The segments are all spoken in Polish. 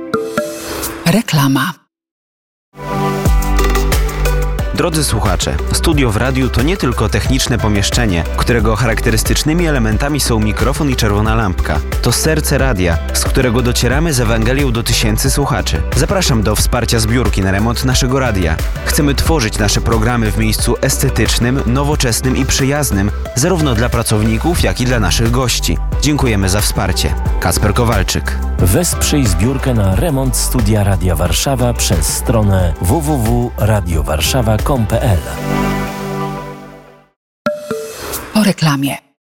Reklama. Drodzy słuchacze, studio w radiu to nie tylko techniczne pomieszczenie, którego charakterystycznymi elementami są mikrofon i czerwona lampka. To serce radia, z którego docieramy z Ewangelią do tysięcy słuchaczy. Zapraszam do wsparcia zbiórki na remont naszego radia. Chcemy tworzyć nasze programy w miejscu estetycznym, nowoczesnym i przyjaznym, zarówno dla pracowników, jak i dla naszych gości. Dziękujemy za wsparcie. Kacper Kowalczyk. Wesprzyj zbiórkę na remont Studia Radia Warszawa przez stronę www.radiowarszawa.com.pl. Po reklamie.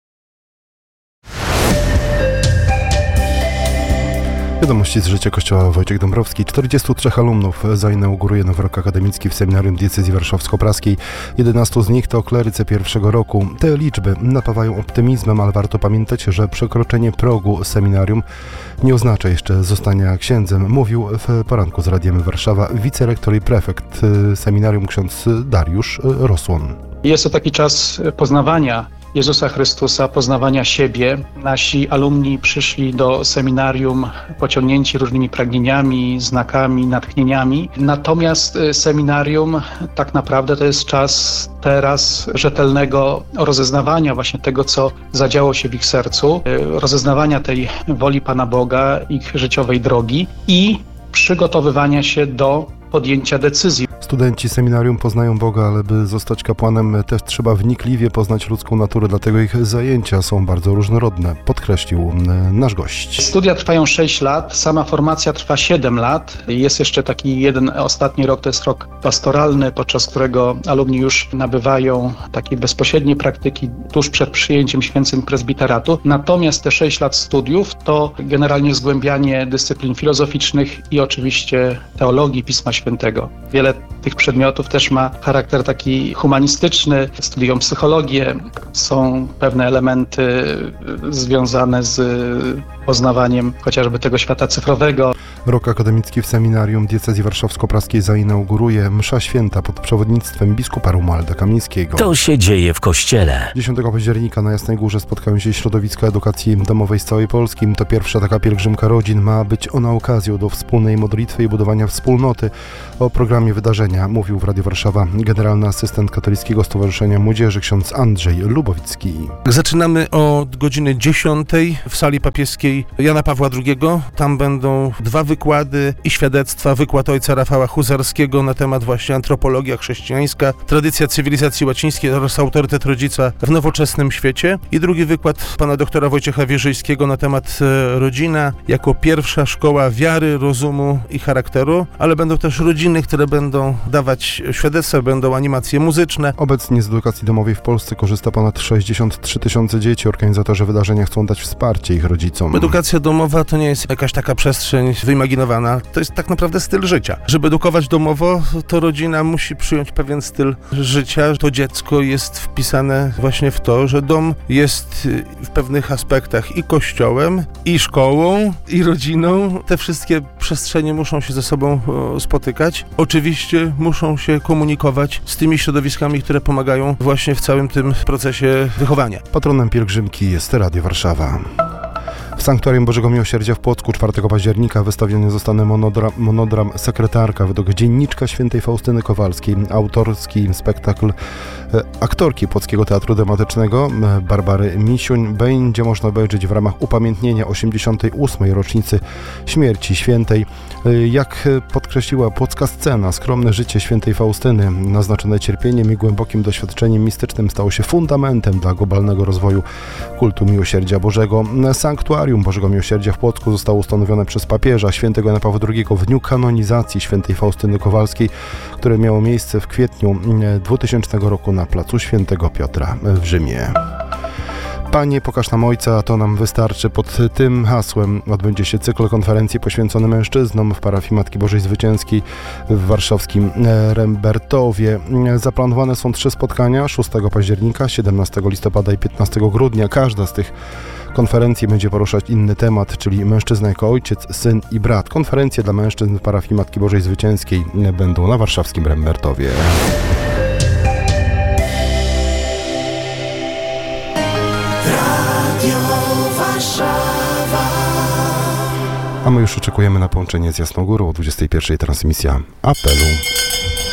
Wiadomości z życia Kościoła. Wojciech Dąbrowski. 43 alumnów zainauguruje nowy rok akademicki w Seminarium Diecezji Warszawsko-Praskiej. 11 z nich to klerycy pierwszego roku. Te liczby napawają optymizmem, ale warto pamiętać, że przekroczenie progu seminarium nie oznacza jeszcze zostania księdzem. Mówił w poranku z Radiem Warszawa wicerektor i prefekt seminarium ksiądz Dariusz Rosłon. Jest to taki czas poznawania Jezusa Chrystusa, poznawania siebie. Nasi alumni przyszli do seminarium pociągnięci różnymi pragnieniami, znakami, natchnieniami. Natomiast seminarium tak naprawdę to jest czas teraz rzetelnego rozeznawania właśnie tego, co zadziało się w ich sercu, rozeznawania tej woli Pana Boga, ich życiowej drogi i przygotowywania się do podjęcia decyzji. Studenci seminarium poznają Boga, ale by zostać kapłanem też trzeba wnikliwie poznać ludzką naturę, dlatego ich zajęcia są bardzo różnorodne, podkreślił nasz gość. Studia trwają 6 lat, sama formacja trwa 7 lat. Jest jeszcze taki jeden ostatni rok, to jest rok pastoralny, podczas którego alumni już nabywają takiej bezpośredniej praktyki tuż przed przyjęciem święceń prezbiteratu. Natomiast te 6 lat studiów to generalnie zgłębianie dyscyplin filozoficznych i oczywiście teologii Pisma Świętego. Wiele tych przedmiotów też ma charakter taki humanistyczny, studiują psychologię, są pewne elementy związane z poznawaniem chociażby tego świata cyfrowego. Rok akademicki w Seminarium Diecezji Warszawsko-Praskiej zainauguruje msza święta pod przewodnictwem biskupa Romualda Kamińskiego. To się dzieje w kościele. 10 października na Jasnej Górze spotkają się środowiska edukacji domowej z całej Polski. To pierwsza taka pielgrzymka rodzin. Ma być ona okazją do wspólnej modlitwy i budowania wspólnoty. O programie wydarzenia mówił w Radiu Warszawa generalny asystent Katolickiego Stowarzyszenia Młodzieży ksiądz Andrzej Lubowicki. Zaczynamy od godziny 10 w sali papieskiej Jana Pawła II. Tam będą 2 wykłady i świadectwa. Wykład ojca Rafała Huzarskiego na temat właśnie antropologia chrześcijańska, tradycja cywilizacji łacińskiej oraz autorytet rodzica w nowoczesnym świecie. I drugi wykład pana doktora Wojciecha Wierzyńskiego na temat rodzina jako pierwsza szkoła wiary, rozumu i charakteru, ale będą też rodziny, które będą dawać świadectwa, będą animacje muzyczne. Obecnie z edukacji domowej w Polsce korzysta ponad 63 tysiące dzieci. Organizatorzy wydarzenia chcą dać wsparcie ich rodzicom. Edukacja domowa to nie jest jakaś taka przestrzeń wyimaginowana, to jest tak naprawdę styl życia. Żeby edukować domowo, to rodzina musi przyjąć pewien styl życia. To dziecko jest wpisane właśnie w to, że dom jest w pewnych aspektach i kościołem, i szkołą, i rodziną. Te wszystkie przestrzenie muszą się ze sobą spotykać. Oczywiście muszą się komunikować z tymi środowiskami, które pomagają właśnie w całym tym procesie wychowania. Patronem pielgrzymki jest Radio Warszawa. W Sanktuarium Bożego Miłosierdzia w Płocku 4 października wystawiony zostanie monodram Sekretarka według dzienniczka świętej Faustyny Kowalskiej. Autorski spektakl aktorki Płockiego Teatru Dramatycznego Barbary Misiuń będzie można obejrzeć w ramach upamiętnienia 88. rocznicy śmierci świętej. Jak podkreśliła płocka scena, skromne życie świętej Faustyny, naznaczone cierpieniem i głębokim doświadczeniem mistycznym, stało się fundamentem dla globalnego rozwoju kultu Miłosierdzia Bożego. Sanktuarium Bożego Miłosierdzia w Płocku zostało ustanowione przez papieża świętego Jana Pawła II w dniu kanonizacji świętej Faustyny Kowalskiej, które miało miejsce w kwietniu 2000 roku na placu Świętego Piotra w Rzymie. Panie, pokaż nam Ojca, to nam wystarczy. Pod tym hasłem odbędzie się cykl konferencji poświęcony mężczyznom w parafii Matki Bożej Zwycięskiej w warszawskim Rembertowie. Zaplanowane są 3 spotkania, 6 października, 17 listopada i 15 grudnia. Każda z tych konferencji będzie poruszać inny temat, czyli mężczyzna jako ojciec, syn i brat. Konferencje dla mężczyzn w parafii Matki Bożej Zwycięskiej będą na warszawskim Rembertowie. a my już oczekujemy na połączenie z Jasną Górą o 21:00 transmisja apelu.